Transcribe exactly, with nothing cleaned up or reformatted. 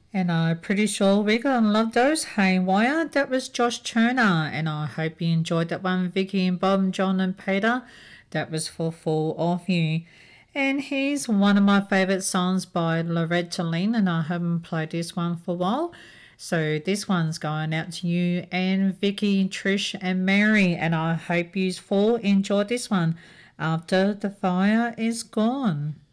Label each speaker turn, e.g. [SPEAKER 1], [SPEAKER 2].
[SPEAKER 1] And I'm pretty sure we're going to love those. Haywire, that was Josh Turner. And I hope you enjoyed that one. Vicky and Bob, John and Peter, that was for Full of You. And here's one of my favourite songs by Loretta Lynn. And I haven't played this one for a while. So this one's going out to you and Vicky, Trish and Mary. And I hope you all enjoyed this one. After the Fire is Gone.